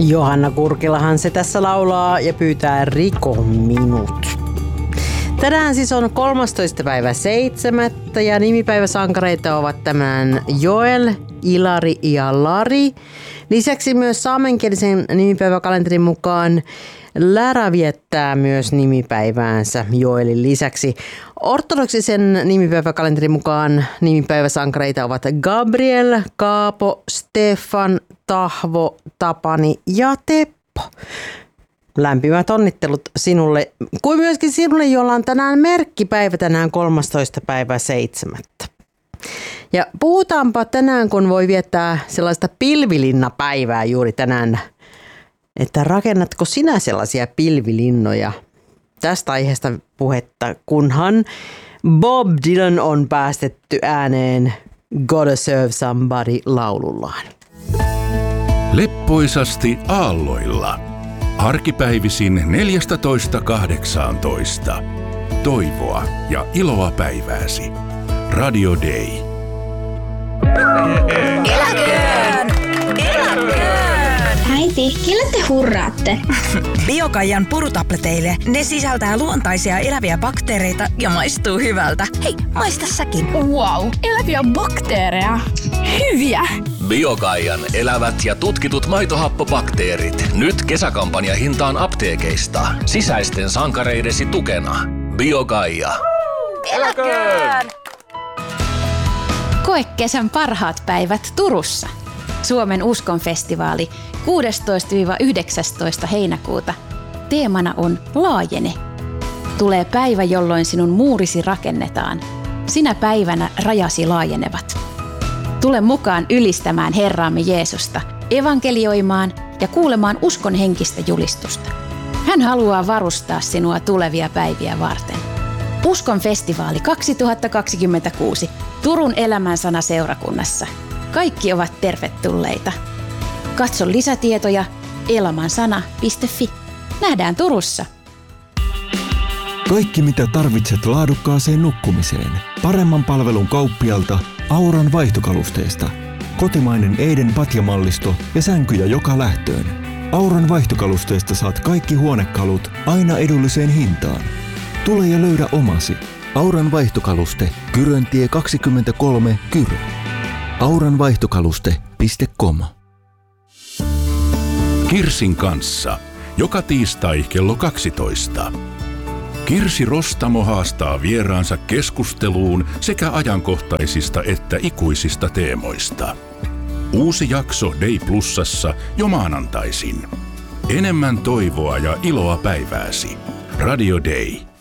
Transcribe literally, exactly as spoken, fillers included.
Johanna Kurkilahan se tässä laulaa ja pyytää Riko minut. Tänään siis on kolmastoista päivä seitsemättä ja nimipäiväsankareita ovat tämän Joel, Ilari ja Lari. Lisäksi myös saamenkielisen nimipäiväkalenterin mukaan Lära viettää myös nimipäiväänsä Joelin lisäksi. Ortodoksisen nimipäiväkalenterin mukaan nimipäiväsankareita ovat Gabriel, Kaapo, Stefan, Tahvo, Tapani ja Teppo. Lämpimät onnittelut sinulle, kuin myöskin sinulle, jolla on tänään merkkipäivä, tänään kolmastoista päivä seitsemättä. Ja puhutaanpa tänään, kun voi viettää sellaista pilvilinnapäivää juuri tänään, että rakennatko sinä sellaisia pilvilinnoja? Tästä aiheesta puhetta, kunhan Bob Dylan on päästetty ääneen Gotta Serve Somebody -laulullaan. Leppoisasti aalloilla. Arkipäivisin neljätoista kahdeksantoista. Toivoa ja iloa päivääsi. Radio Day. Eläköön! Eläköön! Äiti, kelle te hurraatte? Biokaijan purutableteille. Ne sisältää luontaisia eläviä bakteereita ja maistuu hyvältä. Hei, maista säkin. Wow, eläviä bakteereja. Hyviä! Biokaijan elävät ja tutkitut maitohappobakteerit. Nyt kesäkampanja hintaan apteekeista. Sisäisten sankareidesi tukena. Biokaija. Eläköön! Koe kesän parhaat päivät Turussa. Suomen uskonfestivaali kuudestoista yhdeksästoista heinäkuuta. Teemana on Laajene. Tulee päivä, jolloin sinun muurisi rakennetaan. Sinä päivänä rajasi laajenevat. Tule mukaan ylistämään Herraamme Jeesusta, evankelioimaan ja kuulemaan uskon henkistä julistusta. Hän haluaa varustaa sinua tulevia päiviä varten. Uskon festivaali kaksituhattakaksikymmentäkuusi Turun Elämänsana seurakunnassa. Kaikki ovat tervetulleita. Katso lisätietoja elamansana piste fi. Nähdään Turussa. Kaikki mitä tarvitset laadukkaaseen nukkumiseen. Paremman palvelun kauppialta Auran vaihtokalusteesta. Kotimainen Eiden patjamallisto ja sänkyjä joka lähtöön. Auran vaihtokalusteesta saat kaikki huonekalut aina edulliseen hintaan. Tule ja löydä omasi. Auran vaihtokaluste, Kyröntie kaksikymmentäkolme, Kyrö. auranvaihtokaluste piste com. Kirsin kanssa. Joka tiistai kello kaksitoista. Kirsi Rostamo haastaa vieraansa keskusteluun sekä ajankohtaisista että ikuisista teemoista. Uusi jakso Day Plusassa jo maanantaisin. Enemmän toivoa ja iloa päivääsi. Radio Day.